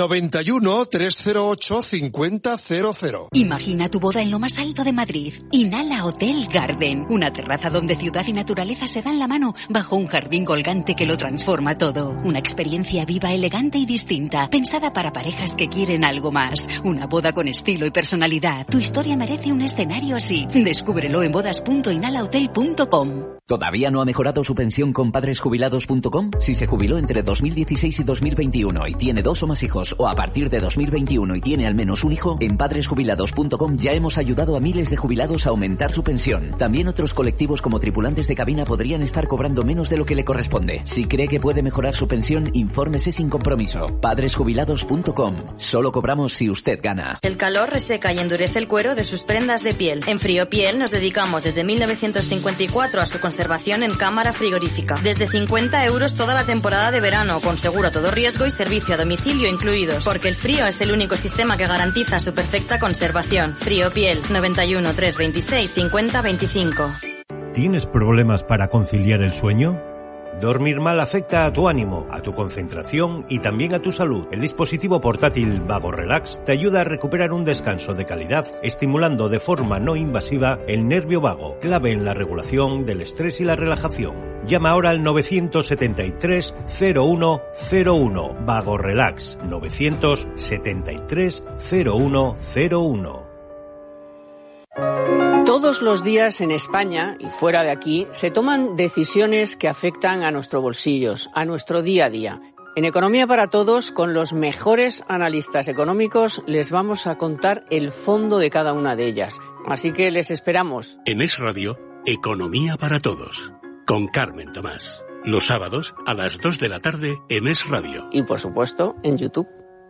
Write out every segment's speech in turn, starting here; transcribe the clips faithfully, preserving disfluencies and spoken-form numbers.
noventa y uno, trescientos ocho, cincuenta cero cero. Imagina tu boda en lo más alto de Madrid. Inhala Hotel Garden. Una terraza donde ciudad y naturaleza se dan la mano bajo un jardín colgante que lo transforma todo. Una experiencia viva, elegante y distinta. Pensada para parejas que quieren algo más. Una boda con estilo y personalidad. Tu historia merece un escenario así. Descúbrelo en bodas punto inhala hotel punto com. ¿Todavía no ha mejorado su pensión con padres jubilados punto com? Si se jubiló entre dos mil dieciséis y dos mil veintiuno y tiene dos o más hijos, o a partir de dos mil veintiuno y tiene al menos un hijo, en padres jubilados punto com ya hemos ayudado a miles de jubilados a aumentar su pensión. También otros colectivos como tripulantes de cabina podrían estar cobrando menos de lo que le corresponde. Si cree que puede mejorar su pensión, infórmese sin compromiso. padres jubilados punto com. Solo cobramos si usted gana. El calor reseca y endurece el cuero de sus prendas de piel. En Friopiel nos dedicamos desde mil novecientos cincuenta y cuatro a su conservación en cámara frigorífica. Desde cincuenta euros toda la temporada de verano, con seguro a todo riesgo y servicio a domicilio incluidos. Porque el frío es el único sistema que garantiza su perfecta conservación. Friopiel, noventa y uno, trescientos veintiséis, cincuenta veinticinco. ¿Tienes problemas para conciliar el sueño? Dormir mal afecta a tu ánimo, a tu concentración y también a tu salud. El dispositivo portátil Vago Relax te ayuda a recuperar un descanso de calidad, estimulando de forma no invasiva el nervio vago, clave en la regulación del estrés y la relajación. Llama ahora al novecientos setenta y tres, cero uno cero uno. Vago Relax, novecientos setenta y tres, cero uno cero uno. Todos los días en España y fuera de aquí se toman decisiones que afectan a nuestros bolsillos, a nuestro día a día. En Economía para Todos, con los mejores analistas económicos, les vamos a contar el fondo de cada una de ellas. Así que les esperamos. En Es Radio, Economía para Todos, con Carmen Tomás. Los sábados a las dos de la tarde en Es Radio. Y por supuesto, en YouTube.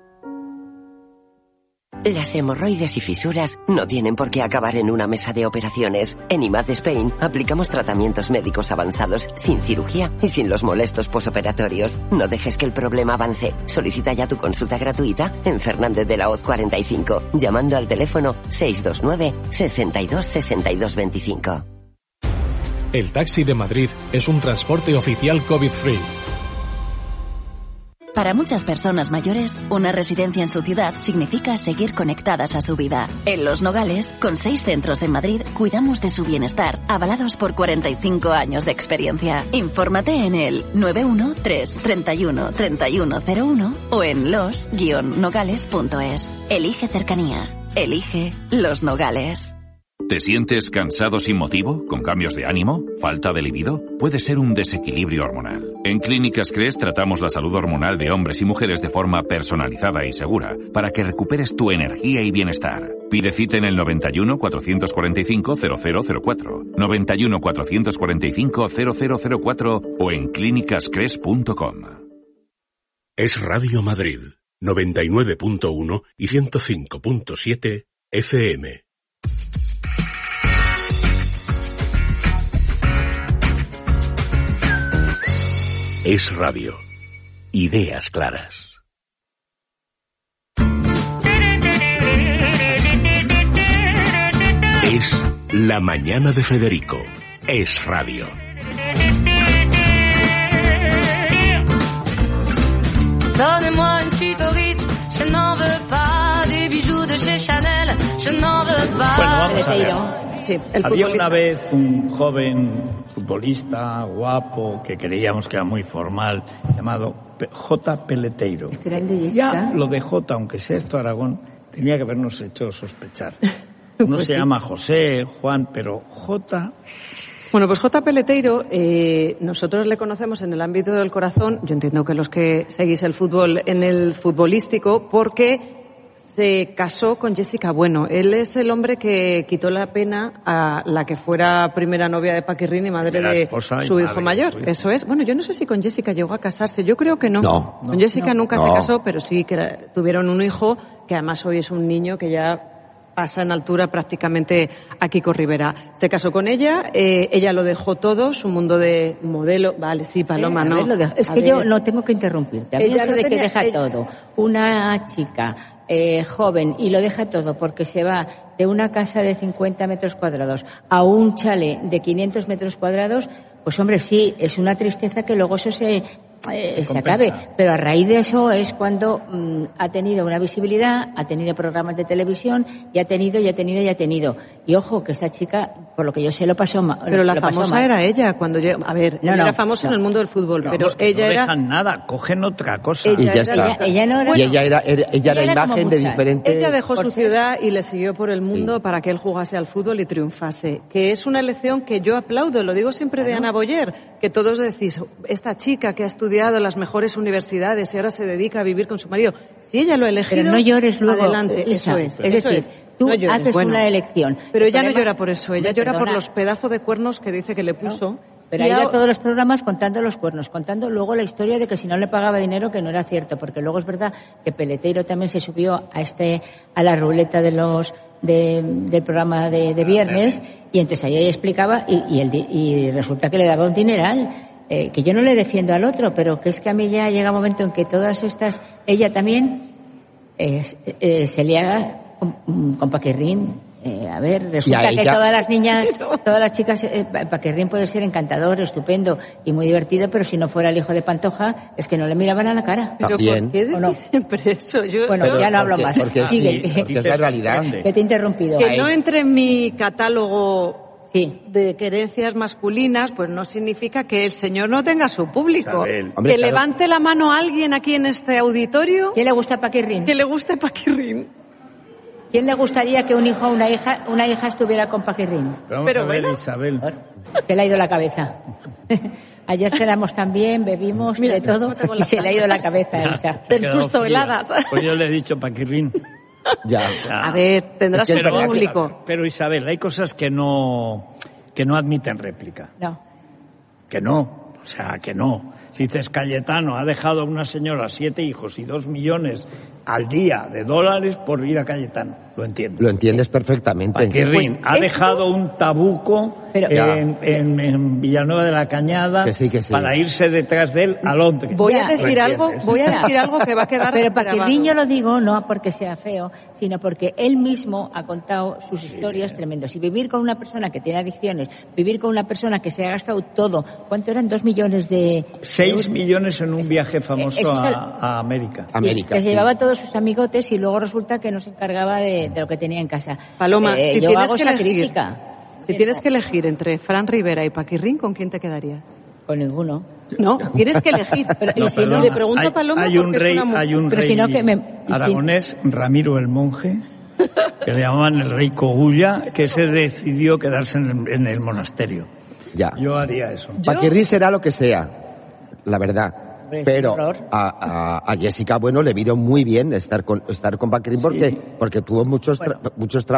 Las hemorroides y fisuras no tienen por qué acabar en una mesa de operaciones. En I M A D Spain aplicamos tratamientos médicos avanzados sin cirugía y sin los molestos posoperatorios. No dejes que el problema avance. Solicita ya tu consulta gratuita en Fernández de la Hoz cuarenta y cinco, llamando al teléfono seis dos nueve, sesenta y dos, sesenta y dos veinticinco. El taxi de Madrid es un transporte oficial COVID-free. Para muchas personas mayores, una residencia en su ciudad significa seguir conectadas a su vida. En Los Nogales, con seis centros en Madrid, cuidamos de su bienestar, avalados por cuarenta y cinco años de experiencia. Infórmate en el nueve uno tres, treinta y uno, treinta y uno cero uno o en los guion nogales punto es. Elige cercanía. Elige Los Nogales. ¿Te sientes cansado sin motivo? ¿Con cambios de ánimo? ¿Falta de libido? Puede ser un desequilibrio hormonal. En Clínicas Cres tratamos la salud hormonal de hombres y mujeres de forma personalizada y segura para que recuperes tu energía y bienestar. Pide cita en el noventa y uno, cuatrocientos cuarenta y cinco, cero cero cero cuatro, noventa y uno, cuatrocientos cuarenta y cinco, cero cero cero cuatro o en clínicas cres punto com. Es Radio Madrid, noventa y nueve punto uno y ciento cinco punto siete F M. Es Radio. Ideas claras. Es La Mañana de Federico. Es Radio. Donnez-moi une suite au Ritz, je n'en veux pas des bijoux de chez Chanel, je n'en veux pas. Bueno, vamos a ver. Sí, el Había futbolista. una vez un joven futbolista guapo que creíamos que era muy formal, llamado P- J. Peleteiro. ¿Este era el de Jessica? Ya lo de J, aunque sea esto Aragón, tenía que habernos hecho sospechar. Uno Pues se sí. llama José, Juan, pero J... Bueno, pues J. Peleteiro, eh, nosotros le conocemos en el ámbito del corazón, yo entiendo que los que seguís el fútbol en el futbolístico, porque se casó con Jessica Bueno. Él es el hombre que quitó la pena a la que fuera primera novia de Paquirrín y madre Primera de esposa y su madre hijo de mayor. su hijo. Eso es. Bueno, yo no sé si con Jessica llegó a casarse. Yo creo que no. No. Con Jessica No. nunca se No. casó, pero sí que era- tuvieron un hijo que además hoy es un niño que ya pasa en altura prácticamente a Kiko Rivera. Se casó con ella, eh, ella lo dejó todo, su mundo de modelo. Vale, sí, Paloma, Eh, a no. ver, lo de- es A que ver. yo no tengo que interrumpirte. A mí Ella eso no de que tenía- deja ella- todo, una chica eh, joven, y lo deja todo porque se va de una casa de cincuenta metros cuadrados a un chalet de quinientos metros cuadrados, pues hombre, sí, es una tristeza que luego eso se eh, se acabe. Pero a raíz de eso es cuando mm, ha tenido una visibilidad, ha tenido programas de televisión y ha tenido, y ha tenido, y ha tenido. Y ojo, que esta chica, por lo que yo sé, lo pasó mal. Pero la lo pasó famosa mal. era ella. Cuando yo, a ver, No, ella no, era famosa no. en el mundo del fútbol, No, pero pues que ella no era... dejan nada, cogen otra cosa. Ella Y ya era está. la- Ella, ella no era... Y ella era, era- ella Ella era era como imagen de muchas. diferentes... Ella dejó por su ser- ciudad y le siguió por el mundo para que él jugase al fútbol y triunfase. Que es una elección que yo aplaudo, lo digo siempre de Ana Boyer, que todos decís, esta chica que ha estudiado en las mejores universidades y ahora se dedica a vivir con su marido. Si ella lo ha elegido, Pero no llores luego. adelante. Elsa. Eso es. Es eso decir, es. tú No llores. haces Bueno, una elección. Pero El ella no problema- llora por eso, ella Hombre, llora por perdona. los pedazos de cuernos que dice que le puso. Pero Y ha ido ahora- a todos los programas contando los cuernos, contando luego la historia de que si no le pagaba dinero, que no era cierto, porque luego es verdad que Peleteiro también se subió a este a la ruleta de los de- del programa de, de viernes y entonces ahí ella explicaba y, y, el di- y resulta que le daba un dineral. Eh, que yo no le defiendo al otro, pero que es que a mí ya llega un momento en que todas estas, ella también eh, eh, se liaba con, con Paquirrín. Eh, a ver, resulta que ella- todas las niñas, todas las chicas, eh, Paquirrín puede ser encantador, estupendo y muy divertido, pero si no fuera el hijo de Pantoja, es que no le miraban a la cara. Pero También. ¿por qué ¿O no? decís siempre eso? Yo, Bueno, Pero ya no hablo porque- más. porque Sigue, sí, que- porque es la realidad. que te he interrumpido. que no entre en mi catálogo Sí. de querencias masculinas, pues no significa que el señor no tenga su público. Isabel. Hombre, que claro. levante la mano a alguien aquí en este auditorio ¿Quién le gusta Paquirrín? que le guste Paquirrín. ¿Quién le gustaría que un hijo o una hija, una hija estuviera con Paquirrín? Pero vamos Pero a ver, bueno. Isabel. Se le ha ido la cabeza. Ayer cenamos también, bebimos Mira, de todo ¿cómo tengo y la se le ha ido la cabeza a Elsa. Se ha Del quedado susto, fría. heladas. Pues yo le he dicho Paquirrín. Ya. A ver, tendrás Es que es un verdad que- público. Pero Isabel, hay cosas que no que no admiten réplica. No. Que no, o sea, que no. Si dices Cayetano ha dejado a una señora siete hijos y dos millones al día de dólares por ir a Cayetano, lo entiendo. Lo entiendes perfectamente. Paquirrín Pues ha esto- dejado un tabuco Pero- en, en- en Villanueva de la Cañada Que sí, que sí. para irse detrás de él a Londres. Voy Ya. a decir ¿Lo algo, entiendes? voy a Ya. decir algo que va a quedar Pero grabado. Paquirrín yo lo digo no porque sea feo, sino porque él mismo ha contado sus historias tremendas. Y vivir con una persona que tiene adicciones, vivir con una persona que se ha gastado todo, ¿cuánto eran? Dos millones de... Seis millones en un viaje famoso ese es el- a, a América. Sí, América, que se sí. llevaba todos sus amigotes y luego resulta que no se encargaba de, de lo que tenía en casa. Paloma, Eh, si yo tienes hago que esa elegir, crítica. si tienes que elegir entre Fran Rivera y Paquirrín, ¿con quién te quedarías? Con ninguno. No, tienes que elegir. Pero, No, y si no, perdona, le pregunto hay, a Paloma hay un porque rey, es una mujer. hay un Pero rey si no, que me- y si- aragonés, Ramiro el Monje, que le llamaban el rey Cogulla, que se decidió quedarse en el, en el monasterio. Ya. Yo haría eso. Paquirrín será lo que sea, la verdad. Hombre, Pero es un horror. a, a, a Jessica, bueno, le vino muy bien estar con estar con Paquirrín porque, porque tuvo muchos, tra- Bueno. muchos